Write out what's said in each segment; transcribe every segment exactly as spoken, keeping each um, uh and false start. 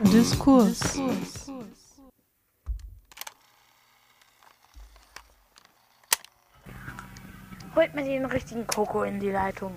Diskurs. Holt mir den richtigen Koko in die Leitung.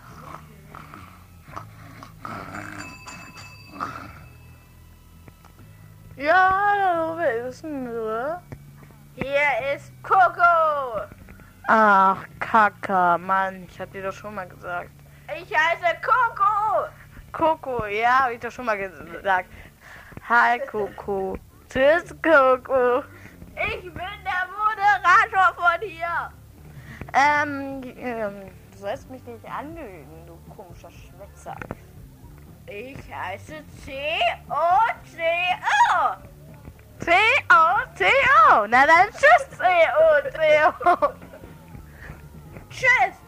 Ja, hallo, wer ist denn da? Hier ist Koko. Ach, Kaka, Mann, ich hab dir doch schon mal gesagt. Ich heiße Koko. Koko, ja, hab ich doch schon mal gesagt. Hi, Koko. Tschüss, Koko. Ich bin der Moderator von hier. Ähm, ähm, du sollst mich nicht anlügen, du komischer Schwätzer. Ich heiße C O C O. C O C O. Na dann tschüss, C O C O. Tschüss.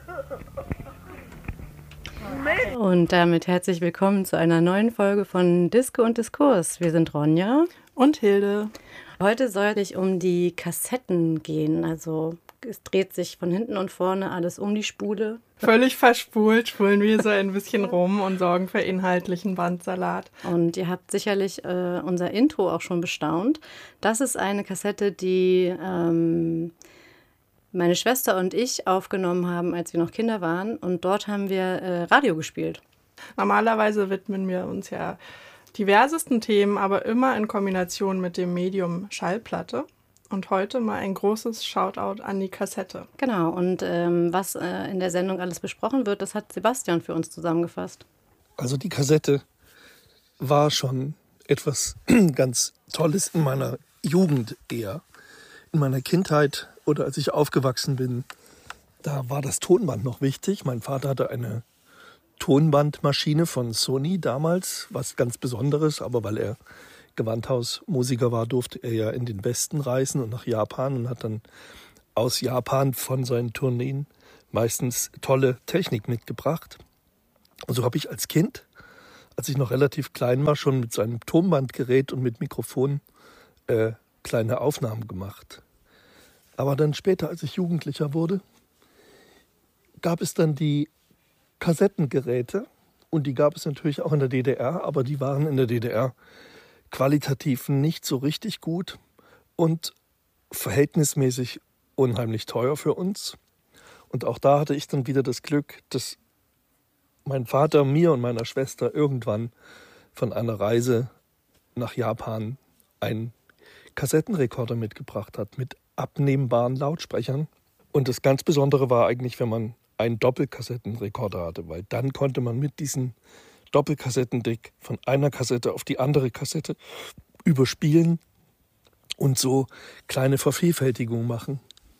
Und damit herzlich willkommen zu einer neuen Folge von Disco und Diskurs. Wir sind Ronja und Hilde. Heute soll es um die Kassetten gehen, also es dreht sich von hinten und vorne alles um die Spule. Völlig verspult spulen wir so ein bisschen rum und sorgen für inhaltlichen Bandsalat. Und ihr habt sicherlich äh, unser Intro auch schon bestaunt. Das ist eine Kassette, die ähm, meine Schwester und ich aufgenommen haben, als wir noch Kinder waren. Und dort haben wir äh, Radio gespielt. Normalerweise widmen wir uns ja diversesten Themen, aber immer in Kombination mit dem Medium Schallplatte. Und heute mal ein großes Shoutout an die Kassette. Genau, und ähm, was äh, in der Sendung alles besprochen wird, das hat Sebastian für uns zusammengefasst. Also die Kassette war schon etwas ganz Tolles in meiner Jugend eher. In meiner Kindheit oder als ich aufgewachsen bin, da war das Tonband noch wichtig. Mein Vater hatte eine Tonbandmaschine von Sony damals, was ganz Besonderes, aber weil er Gewandhausmusiker war, durfte er ja in den Westen reisen und nach Japan und hat dann aus Japan von seinen Tourneen meistens tolle Technik mitgebracht. Und so habe ich als Kind, als ich noch relativ klein war, schon mit seinem Tonbandgerät und mit Mikrofon äh, kleine Aufnahmen gemacht. Aber dann später, als ich Jugendlicher wurde, gab es dann die Kassettengeräte und die gab es natürlich auch in der D D R, aber die waren in der D D R qualitativ nicht so richtig gut und verhältnismäßig unheimlich teuer für uns. Und auch da hatte ich dann wieder das Glück, dass mein Vater mir und meiner Schwester irgendwann von einer Reise nach Japan einen Kassettenrekorder mitgebracht hat mit abnehmbaren Lautsprechern. Und das ganz Besondere war eigentlich, wenn man einen Doppelkassettenrekorder hatte, weil dann konnte man mit diesen Doppelkassettendeck von einer Kassette auf die andere Kassette überspielen und so kleine Vervielfältigungen machen.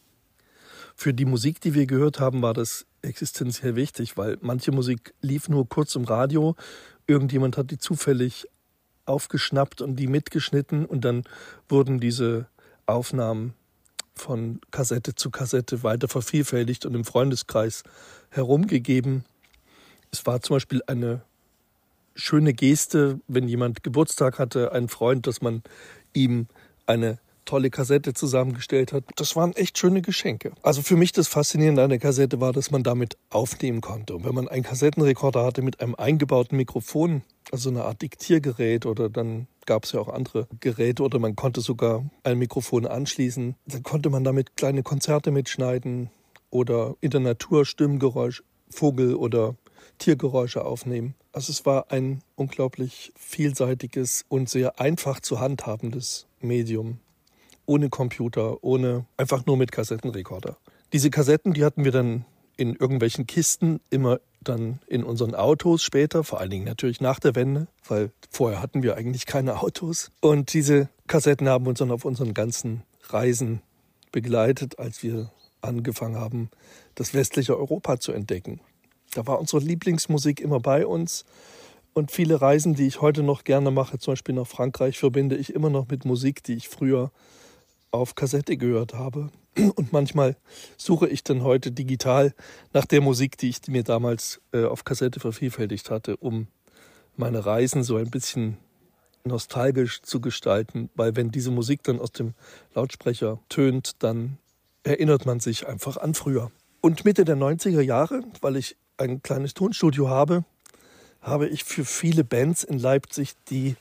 Für die Musik, die wir gehört haben, war das existenziell wichtig, weil manche Musik lief nur kurz im Radio, irgendjemand hat die zufällig aufgeschnappt und die mitgeschnitten und dann wurden diese Aufnahmen von Kassette zu Kassette weiter vervielfältigt und im Freundeskreis herumgegeben. Es war zum Beispiel eine schöne Geste, wenn jemand Geburtstag hatte, ein Freund, dass man ihm eine tolle Kassette zusammengestellt hat. Das waren echt schöne Geschenke. Also für mich das Faszinierende an der Kassette war, dass man damit aufnehmen konnte. Und wenn man einen Kassettenrekorder hatte mit einem eingebauten Mikrofon, also eine Art Diktiergerät oder dann gab es ja auch andere Geräte oder man konnte sogar ein Mikrofon anschließen, dann konnte man damit kleine Konzerte mitschneiden oder in der Natur Stimmgeräusch, Vogel oder Tiergeräusche aufnehmen. Also es war ein unglaublich vielseitiges und sehr einfach zu handhabendes Medium. Ohne Computer, ohne einfach nur mit Kassettenrekorder. Diese Kassetten, die hatten wir dann in irgendwelchen Kisten, immer dann in unseren Autos später, vor allen Dingen natürlich nach der Wende, weil vorher hatten wir eigentlich keine Autos. Und diese Kassetten haben uns dann auf unseren ganzen Reisen begleitet, als wir angefangen haben, das westliche Europa zu entdecken. Da war unsere Lieblingsmusik immer bei uns und viele Reisen, die ich heute noch gerne mache, zum Beispiel nach Frankreich, verbinde ich immer noch mit Musik, die ich früher auf Kassette gehört habe. Und manchmal suche ich dann heute digital nach der Musik, die ich mir damals äh, auf Kassette vervielfältigt hatte, um meine Reisen so ein bisschen nostalgisch zu gestalten. Weil wenn diese Musik dann aus dem Lautsprecher tönt, dann erinnert man sich einfach an früher. Und Mitte der neunziger Jahre, weil ich ein kleines Tonstudio habe, habe ich für viele Bands in Leipzig die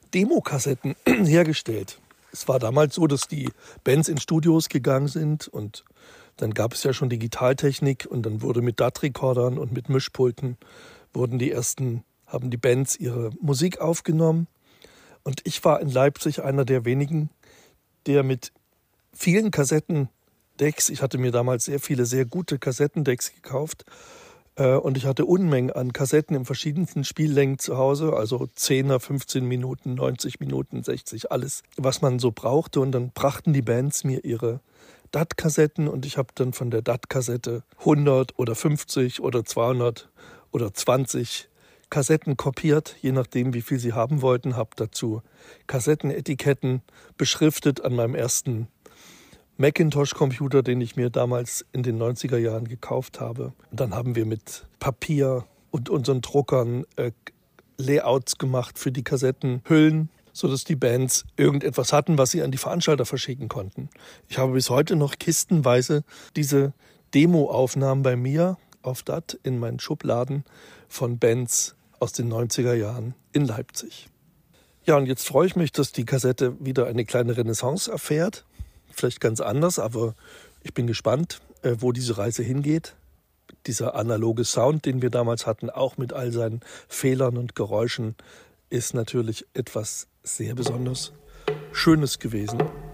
Demokassetten hergestellt. Es war damals so, dass die Bands in Studios gegangen sind und dann gab es ja schon Digitaltechnik und dann wurde mit D A T-Rekordern und mit Mischpulten wurden die ersten, haben die Bands ihre Musik aufgenommen. Und ich war in Leipzig einer der wenigen, der mit vielen Kassettendecks, ich hatte mir damals sehr viele, sehr gute Kassettendecks gekauft äh, und ich hatte Unmengen an Kassetten in verschiedensten Spiellängen zu Hause, also zehner, fünfzehn Minuten, neunzig Minuten, sechzig, alles, was man so brauchte. Und dann brachten die Bands mir ihre D A T-Kassetten und ich habe dann von der D A T-Kassette hundert oder fünfzig oder zweihundert oder zwanzig Kassetten kopiert, je nachdem, wie viel sie haben wollten, habe dazu Kassettenetiketten beschriftet an meinem ersten Macintosh-Computer, den ich mir damals in den neunziger Jahren gekauft habe. Und dann haben wir mit Papier und unseren Druckern äh, Layouts gemacht für die Kassettenhüllen, sodass die Bands irgendetwas hatten, was sie an die Veranstalter verschicken konnten. Ich habe bis heute noch kistenweise diese Demo-Aufnahmen bei mir auf D A T in meinen Schubladen von Bands aus den neunziger Jahren in Leipzig. Ja, und jetzt freue ich mich, dass die Kassette wieder eine kleine Renaissance erfährt. Vielleicht ganz anders, aber ich bin gespannt, wo diese Reise hingeht. Dieser analoge Sound, den wir damals hatten, auch mit all seinen Fehlern und Geräuschen, ist natürlich etwas sehr besonders Schönes gewesen.